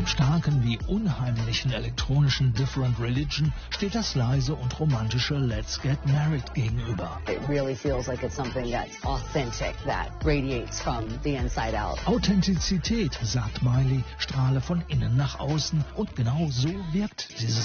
Dem starken wie unheimlichen elektronischen Different Religion steht das leise und romantische Let's Get Married gegenüber. It really feels like it's something that's authentic, that radiates from the inside out. Authentizität, sagt Miley, strahle von innen nach außen und genau so wirkt dieses